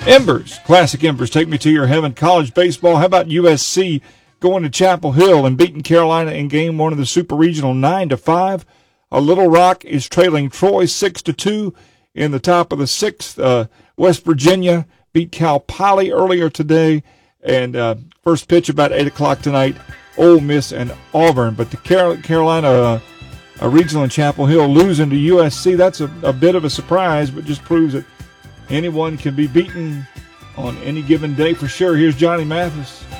Embers, classic Embers, take me to your heaven. College baseball, how about USC going to Chapel Hill and beating Carolina in game one of the Super Regional 9-5? Little Rock is trailing Troy 6-2 in the top of the sixth. West Virginia beat Cal Poly earlier today, and first pitch about 8 o'clock tonight, Ole Miss and Auburn. But the Carolina Regional in Chapel Hill losing to USC, that's a bit of a surprise, but just proves that anyone can be beaten on any given day for sure. Here's Johnny Mathis.